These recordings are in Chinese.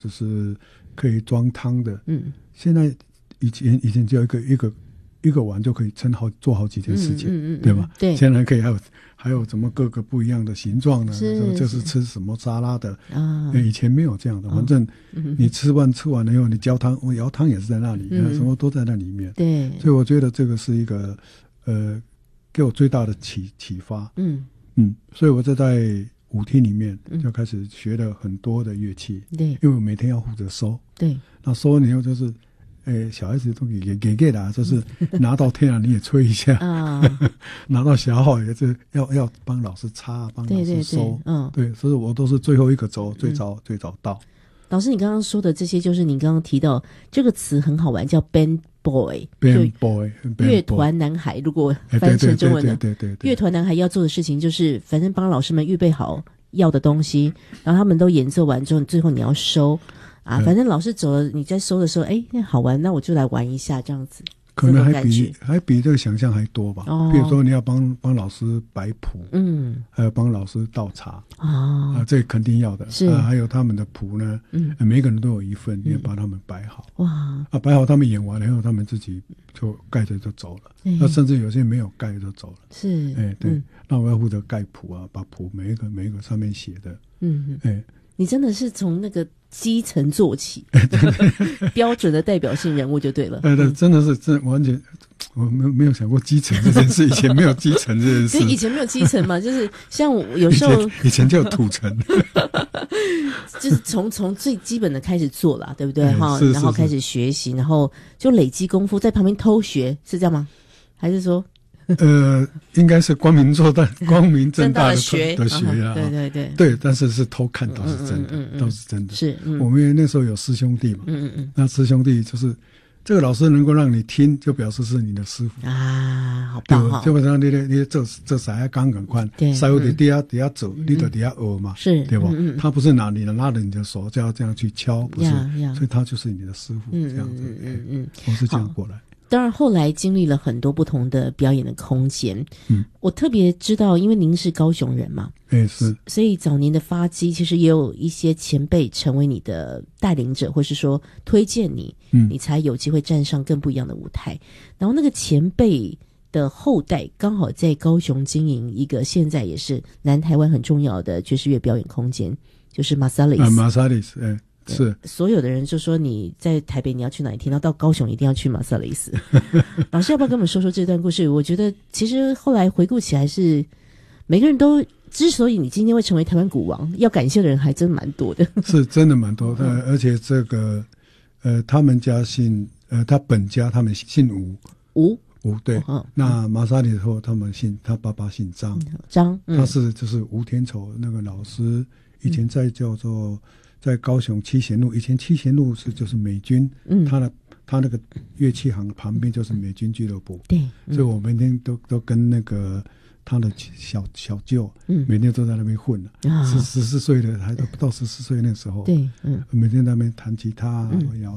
就是可以装汤的。现在以前只有一个碗就可以做好几件事情，对吧？ 对， 现在可以还有怎么各个不一样的形状呢？这是吃什么沙拉的啊？以前没有这样的，反正你吃完了以后，你浇汤，舀汤也是在那里，什么都在那里面。 对， 所以我觉得这个是一个给我最大的启发。所以我就在舞厅里面就开始学了很多的乐器。对，因为我每天要负责收。对，那收完以后就是。小孩子都给的，就是拿到天你也吹一下拿到小号也是要帮老师擦，帮老师收。对，所以我都是最后一个走，最早到。 老师，你刚刚说的这些，就是你刚刚提到这个词很好玩，叫 band boy， 乐团男孩。如果翻成中文的，对，乐团男孩要做的事情就是，反正帮老师们预备好要的东西，然后他们都演奏完之后，最后你要收。反正老师走了，你在收的时候，那好玩，那我就来玩一下，这样子。 可能还比这个想象还多吧。比如说你要帮老师摆谱，还有帮老师倒茶，这肯定要的。是还有他们的谱呢，每个人都有一份，你要把他们摆好。哇！摆好他们演完了以后，他们自己就盖着就走了。那甚至有些没有盖就走了。是，对。那我要负责盖谱啊，把谱每一个上面写的。 你真的是从那个基层做起，标准的代表性人物就对了。 真的是完全，我没有想过基层这件事，以前没有基层这件事。 对，以前没有基层嘛，就是像我有时候以前就有土层， 就是从最基本的开始做啦，对不对？然后开始学习，然后就累积功夫，在旁边偷学，是这样吗？还是说？ 应该是光明正大的学啊，对，但是偷看都是真的，都是真的。是，我们那时候有师兄弟嘛，那师兄弟就是这个老师能够让你听，就表示是你的师傅啊，好棒哈！ 基本上你这啥刚快，稍微底下走，你就底下学嘛，是对吧？他不是拿着你的手就要这样去敲，不是，所以他就是你的师傅这样子。我是这样过来。 当然后来经历了很多不同的表演的空间。我特别知道，因为您是高雄人嘛， 是， 所以早年的发迹其实也有一些前辈成为你的带领者，或是说推荐你，你才有机会站上更不一样的舞台。然后那个前辈的后代刚好在高雄经营一个现在也是南台湾很重要的爵士乐表演空间，就是 Marsalis。是，所有的人就说你在台北你要去哪里听，到高雄一定要去马萨雷斯。老师要不要跟我们说说这段故事？我觉得其实后来回顾起来是每个人都之所以你今天会成为台湾鼓王，要感谢的人还真蛮多的。 是真的蛮多的，而且这个他们家姓他本家他们姓吴对，那马萨里后他爸爸姓张，他是就是吴天仇那个老师，以前叫做。在高雄七贤路，以前七贤路就是美军，他那个乐器行旁边就是美军俱乐部，对，所以我每天都跟那个他的小舅，每天都在那边混了，14岁的还都不到14岁那时候，对，每天在那边弹吉他摇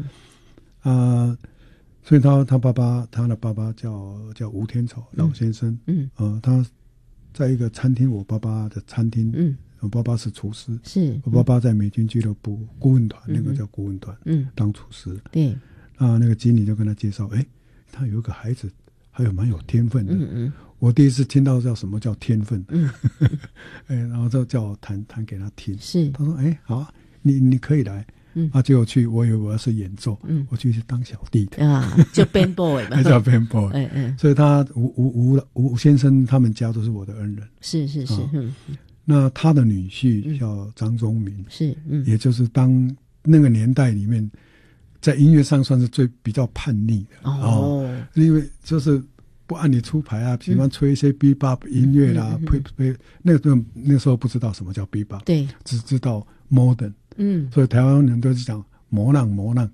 所以他的爸爸叫吴天仇老先生，他在一个餐厅，我爸爸的餐厅，我爸爸是厨师，是我爸爸在美军俱乐部顾问团，那个叫顾问团，当厨师。对，那个经理就跟他介绍，他有一个孩子，还有蛮有天分的。我第一次听到叫什么叫天分，然后就叫我弹给他听。是，他说，好啊，你可以来。结果去，我以为我要是演奏，我去当小弟的啊，就 band boy 嘛， 叫 band boy。所以他吴先生他们家都是我的恩人。是。那他的女婿叫张宗明，也就是当那个年代里面，在音乐上算是比较叛逆的因为就是不按你出牌啊，喜欢吹一些 bebop 音乐啦，那时候不知道什么叫 bebop， 对，只知道 modern，所以台湾人都是讲模浪，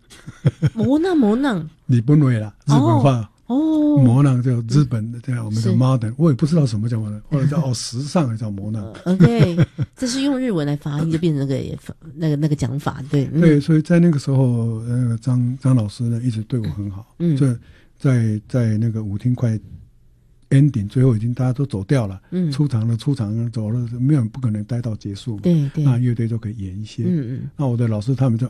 日本话啦，日本话。模浪叫日本的，我们的 modern， 我也不知道什么叫 modern， 或者叫时尚还叫模浪。 OK， 这是用日文来发音，就变成那个讲法，对。 对，所以在那个时候，张老师呢一直对我很好，所以在那个舞厅快 ending， 最后已经大家都走掉了，出场了走了，没有人不可能待到结束嘛。 对对， 那乐队就可以演一些。那我的老师他们就